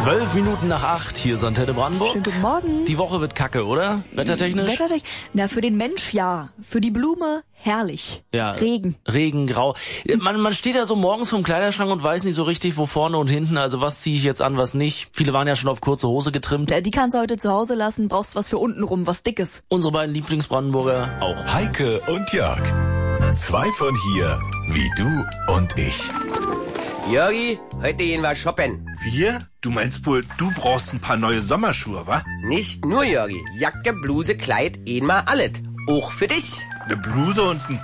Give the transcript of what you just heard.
12 Minuten nach 8, hier ist Antenne Brandenburg. Schönen guten Morgen. Die Woche wird kacke, oder? Wettertechnisch? Na, für den Mensch ja. Für die Blume herrlich. Ja. Regen. Regen, grau. Man steht ja so morgens vorm Kleiderschrank und weiß nicht so richtig, wo vorne und hinten, also was ziehe ich jetzt an, was nicht. Viele waren ja schon auf kurze Hose getrimmt. Die kannst du heute zu Hause lassen, brauchst was für unten rum, was Dickes. Unsere beiden Lieblingsbrandenburger auch. Heike und Jörg. Zwei von hier, wie du und ich. Jörgi, heute gehen wir shoppen. Wir? Du meinst wohl, du brauchst ein paar neue Sommerschuhe, wa? Nicht nur, Jörgi. Jacke, Bluse, Kleid, einmal alles. Auch für dich. Eine Bluse und ein